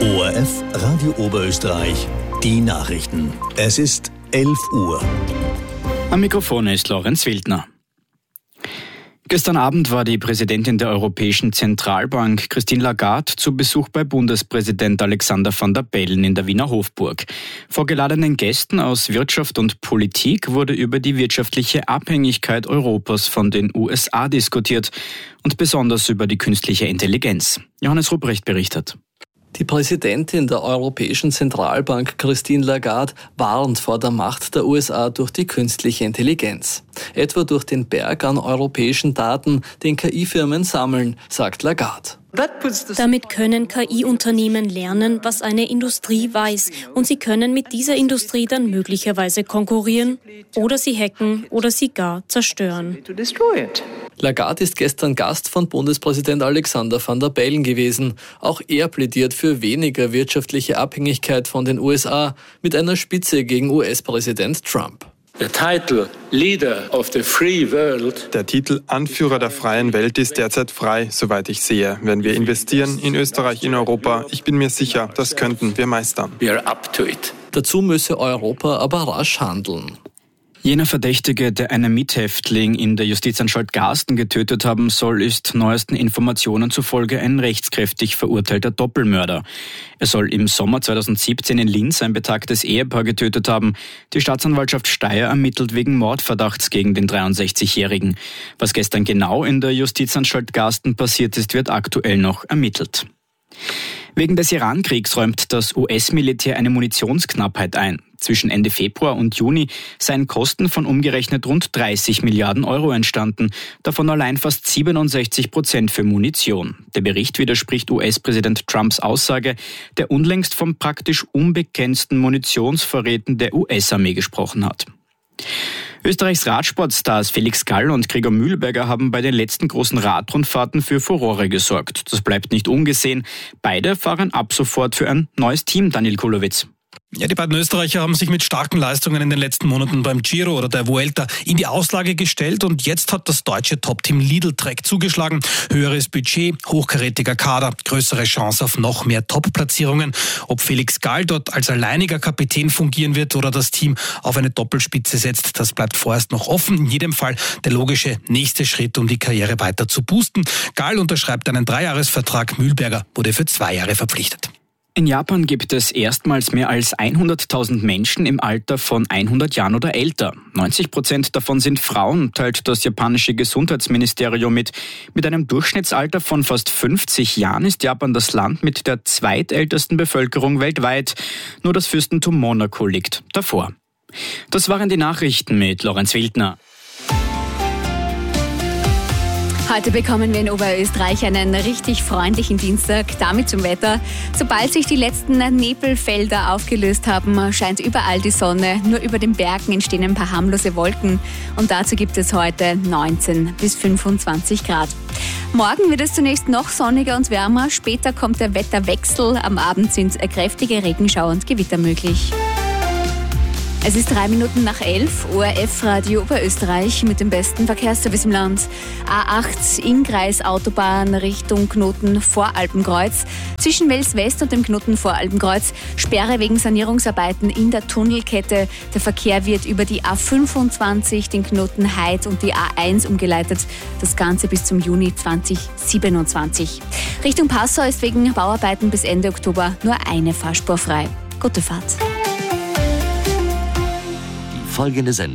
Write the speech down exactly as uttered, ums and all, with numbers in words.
O R F Radio Oberösterreich, die Nachrichten. Es ist elf Uhr. Am Mikrofon ist Lorenz Wildner. Gestern Abend war die Präsidentin der Europäischen Zentralbank, Christine Lagarde, zu Besuch bei Bundespräsident Alexander Van der Bellen in der Wiener Hofburg. Vor geladenen Gästen aus Wirtschaft und Politik wurde über die wirtschaftliche Abhängigkeit Europas von den U S A diskutiert und besonders über die künstliche Intelligenz. Johannes Rupprecht berichtet. Die Präsidentin der Europäischen Zentralbank, Christine Lagarde, warnt vor der Macht der U S A durch die künstliche Intelligenz. Etwa durch den Berg an europäischen Daten, den K I-Firmen sammeln, sagt Lagarde. Damit können K I-Unternehmen lernen, was eine Industrie weiß, und sie können mit dieser Industrie dann möglicherweise konkurrieren oder sie hacken oder sie gar zerstören. Lagarde ist gestern Gast von Bundespräsident Alexander Van der Bellen gewesen. Auch er plädiert für weniger wirtschaftliche Abhängigkeit von den U S A mit einer Spitze gegen U S-Präsident Trump. The title Leader of the Free World. Der Titel Anführer der freien Welt ist derzeit frei, soweit ich sehe. Wenn wir investieren in Österreich, in Europa, ich bin mir sicher, das könnten wir meistern. We are up to it. Dazu müsse Europa aber rasch handeln. Jener Verdächtige, der einen Mithäftling in der Justizanstalt Garsten getötet haben soll, ist neuesten Informationen zufolge ein rechtskräftig verurteilter Doppelmörder. Er soll im Sommer zweitausendsiebzehn in Linz ein betagtes Ehepaar getötet haben. Die Staatsanwaltschaft Steyr ermittelt wegen Mordverdachts gegen den dreiundsechzigjährigen. Was gestern genau in der Justizanstalt Garsten passiert ist, wird aktuell noch ermittelt. Wegen des Iran-Kriegs räumt das U S-Militär eine Munitionsknappheit ein. Zwischen Ende Februar und Juni seien Kosten von umgerechnet rund dreißig Milliarden Euro entstanden, davon allein fast siebenundsechzig Prozent für Munition. Der Bericht widerspricht U S-Präsident Trumps Aussage, der unlängst vom praktisch unbegrenzten Munitionsvorräten der U S-Armee gesprochen hat. Österreichs Radsportstars Felix Gall und Gregor Mühlberger haben bei den letzten großen Radrundfahrten für Furore gesorgt. Das bleibt nicht ungesehen. Beide fahren ab sofort für ein neues Team, Daniel Kulowitz. Ja, die beiden Österreicher haben sich mit starken Leistungen in den letzten Monaten beim Giro oder der Vuelta in die Auslage gestellt und jetzt hat das deutsche Top-Team Lidl-Trek zugeschlagen. Höheres Budget, hochkarätiger Kader, größere Chance auf noch mehr Top-Platzierungen. Ob Felix Gall dort als alleiniger Kapitän fungieren wird oder das Team auf eine Doppelspitze setzt, das bleibt vorerst noch offen. In jedem Fall der logische nächste Schritt, um die Karriere weiter zu boosten. Gall unterschreibt einen Dreijahresvertrag, Mühlberger wurde für zwei Jahre verpflichtet. In Japan gibt es erstmals mehr als hunderttausend Menschen im Alter von hundert Jahren oder älter. neunzig Prozent davon sind Frauen, teilt das japanische Gesundheitsministerium mit. Mit einem Durchschnittsalter von fast fünfzig Jahren ist Japan das Land mit der zweitältesten Bevölkerung weltweit. Nur das Fürstentum Monaco liegt davor. Das waren die Nachrichten mit Lorenz Wildner. Heute bekommen wir in Oberösterreich einen richtig freundlichen Dienstag. Damit zum Wetter. Sobald sich die letzten Nebelfelder aufgelöst haben, scheint überall die Sonne. Nur über den Bergen entstehen ein paar harmlose Wolken. Und dazu gibt es heute neunzehn bis fünfundzwanzig Grad. Morgen wird es zunächst noch sonniger und wärmer. Später kommt der Wetterwechsel. Am Abend sind kräftige Regenschauer und Gewitter möglich. Es ist drei Minuten nach elf, O R F Radio Oberösterreich mit dem besten Verkehrsservice im Land. A acht Innkreis Autobahn Richtung Knoten Voralpenkreuz. Zwischen Wels West und dem Knoten Voralpenkreuz Sperre wegen Sanierungsarbeiten in der Tunnelkette. Der Verkehr wird über die A fünfundzwanzig, den Knoten Heid und die A eins umgeleitet. Das Ganze bis zum Juni zweitausendsiebenundzwanzig. Richtung Passau ist wegen Bauarbeiten bis Ende Oktober nur eine Fahrspur frei. Gute Fahrt. Folgende Sendung